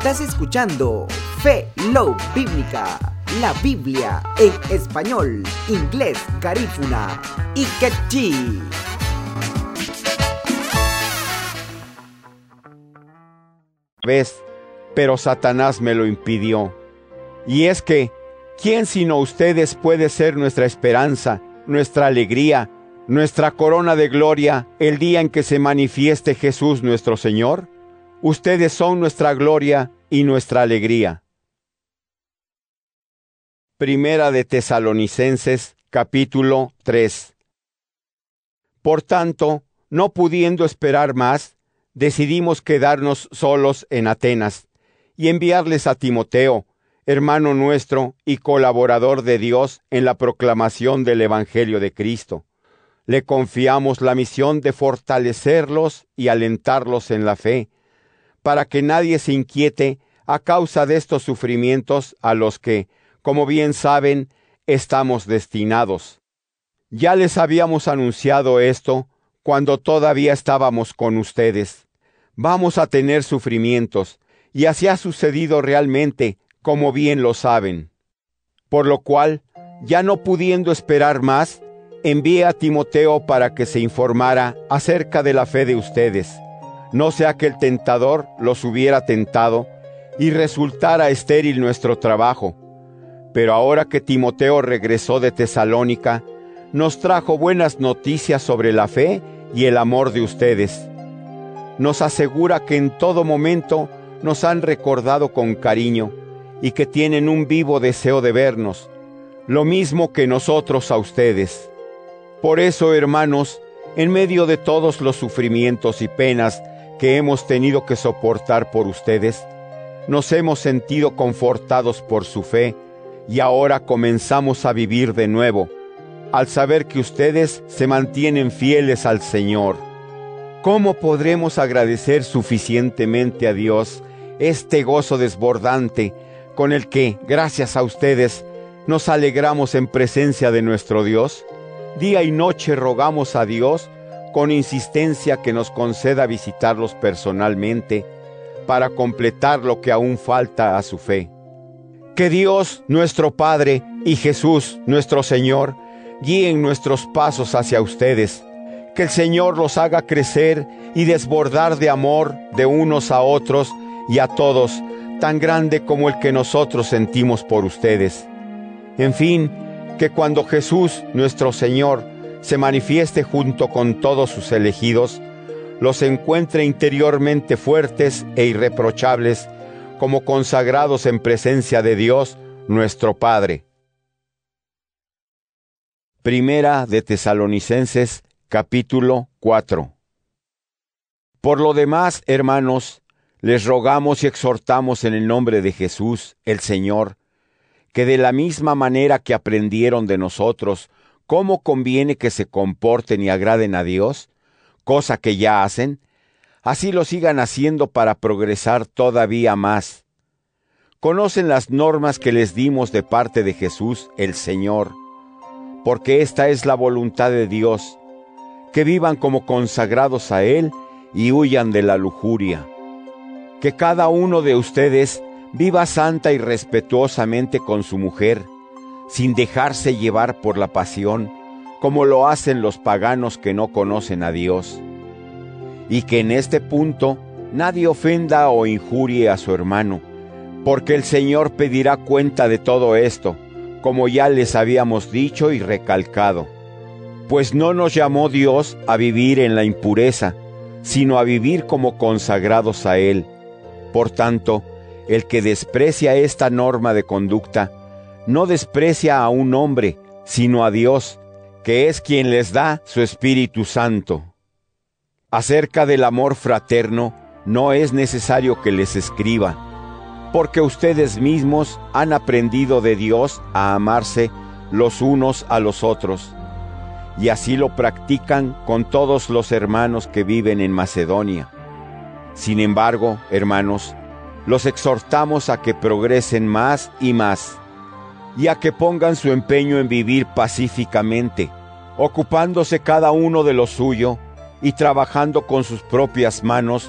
Estás escuchando Fe Love Bíblica, la Biblia en español, inglés, garífuna y quechí. Pero Satanás me lo impidió. Y es que, ¿quién sino ustedes puede ser nuestra esperanza, nuestra alegría, nuestra corona de gloria el día en que se manifieste Jesús nuestro Señor? Ustedes son nuestra gloria y nuestra alegría. Primera de Tesalonicenses, capítulo 3. Por tanto, no pudiendo esperar más, decidimos quedarnos solos en Atenas y enviarles a Timoteo, hermano nuestro y colaborador de Dios en la proclamación del Evangelio de Cristo. Le confiamos la misión de fortalecerlos y alentarlos en la fe, para que nadie se inquiete a causa de estos sufrimientos a los que, como bien saben, estamos destinados. Ya les habíamos anunciado esto cuando todavía estábamos con ustedes. Vamos a tener sufrimientos, y así ha sucedido realmente, como bien lo saben. Por lo cual, ya no pudiendo esperar más, envié a Timoteo para que se informara acerca de la fe de ustedes, no sea que el tentador los hubiera tentado y resultara estéril nuestro trabajo. Pero ahora que Timoteo regresó de Tesalónica, nos trajo buenas noticias sobre la fe y el amor de ustedes. Nos asegura que en todo momento nos han recordado con cariño y que tienen un vivo deseo de vernos, lo mismo que nosotros a ustedes. Por eso, hermanos, en medio de todos los sufrimientos y penas que hemos tenido que soportar por ustedes, nos hemos sentido confortados por su fe y ahora comenzamos a vivir de nuevo, al saber que ustedes se mantienen fieles al Señor. ¿Cómo podremos agradecer suficientemente a Dios este gozo desbordante con el que, gracias a ustedes, nos alegramos en presencia de nuestro Dios? Día y noche rogamos a Dios con insistencia que nos conceda visitarlos personalmente para completar lo que aún falta a su fe. Que Dios, nuestro Padre, y Jesús, nuestro Señor, guíen nuestros pasos hacia ustedes. Que el Señor los haga crecer y desbordar de amor de unos a otros y a todos, tan grande como el que nosotros sentimos por ustedes. En fin, que cuando Jesús, nuestro Señor, se manifieste junto con todos sus elegidos, los encuentre interiormente fuertes e irreprochables, como consagrados en presencia de Dios, nuestro Padre. Primera de Tesalonicenses, capítulo 4. Por lo demás, hermanos, les rogamos y exhortamos en el nombre de Jesús, el Señor, que de la misma manera que aprendieron de nosotros cómo conviene que se comporten y agraden a Dios, cosa que ya hacen, así lo sigan haciendo para progresar todavía más. Conocen las normas que les dimos de parte de Jesús, el Señor, porque esta es la voluntad de Dios, que vivan como consagrados a Él y huyan de la lujuria. Que cada uno de ustedes viva santa y respetuosamente con su mujer, sin dejarse llevar por la pasión, como lo hacen los paganos que no conocen a Dios. Y que en este punto nadie ofenda o injurie a su hermano, porque el Señor pedirá cuenta de todo esto, como ya les habíamos dicho y recalcado. Pues no nos llamó Dios a vivir en la impureza, sino a vivir como consagrados a Él. Por tanto, el que desprecia esta norma de conducta, no desprecia a un hombre, sino a Dios, que es quien les da su Espíritu Santo. Acerca del amor fraterno, no es necesario que les escriba, porque ustedes mismos han aprendido de Dios a amarse los unos a los otros, y así lo practican con todos los hermanos que viven en Macedonia. Sin embargo, hermanos, los exhortamos a que progresen más y más, y a que pongan su empeño en vivir pacíficamente, ocupándose cada uno de lo suyo y trabajando con sus propias manos